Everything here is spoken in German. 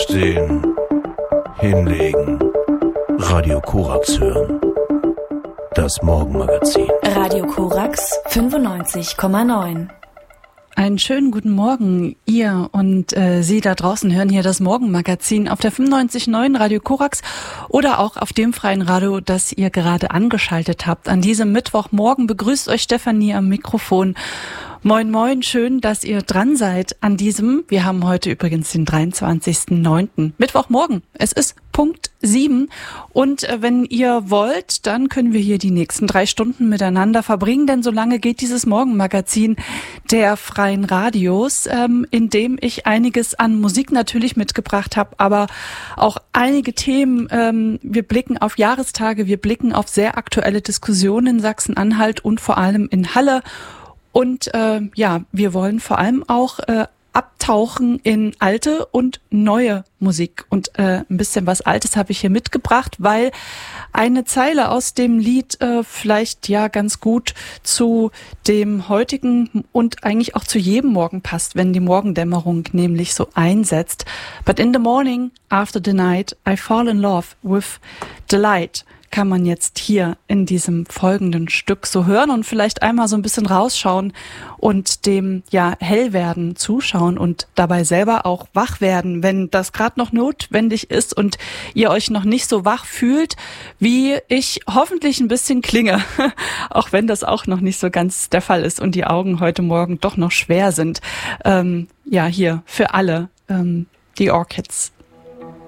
Aufstehen, hinlegen, Radio Korax hören. Das Morgenmagazin. Radio Korax 95,9. Einen schönen guten Morgen. Ihr und Sie da draußen hören hier das Morgenmagazin auf der 95,9 Radio Korax oder auch auf dem freien Radio, das ihr gerade angeschaltet habt. An diesem Mittwochmorgen begrüßt euch Stefanie am Mikrofon. Moin, moin, schön, dass ihr dran seid an diesem, wir haben heute übrigens den 23.09. Mittwochmorgen. Es ist Punkt 7 und wenn ihr wollt, dann können wir hier die nächsten 3 Stunden miteinander verbringen, denn so lange geht dieses Morgenmagazin der freien Radios, in dem ich einiges an Musik natürlich mitgebracht habe, aber auch einige Themen. Wir blicken auf Jahrestage, wir blicken auf sehr aktuelle Diskussionen in Sachsen-Anhalt und vor allem in Halle. Und wir wollen vor allem auch abtauchen in alte und neue Musik. Und ein bisschen was Altes habe ich hier mitgebracht, weil eine Zeile aus dem Lied vielleicht ja ganz gut zu dem heutigen und eigentlich auch zu jedem Morgen passt, wenn die Morgendämmerung nämlich so einsetzt. But in the morning, after the night, I fall in love with the light. Kann man jetzt hier in diesem folgenden Stück so hören und vielleicht einmal so ein bisschen rausschauen und dem Hellwerden zuschauen und dabei selber auch wach werden, wenn das gerade noch notwendig ist und ihr euch noch nicht so wach fühlt, wie ich hoffentlich ein bisschen klinge, auch wenn das auch noch nicht so ganz der Fall ist und die Augen heute Morgen doch noch schwer sind. Hier für alle die Orchids